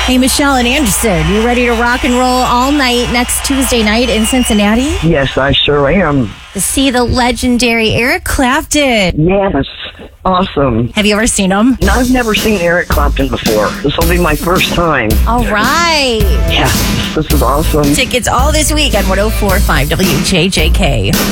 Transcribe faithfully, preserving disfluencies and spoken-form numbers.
Hey, Michelle and Anderson, you ready to rock and roll all night next Tuesday night in Cincinnati? Yes, I sure am. To see the legendary Eric Clapton. Yes, awesome. Have you ever seen him? And I've never seen Eric Clapton before. This will be my first time. All right. Yes, this is awesome. Tickets all this week at one oh four point five W J J K.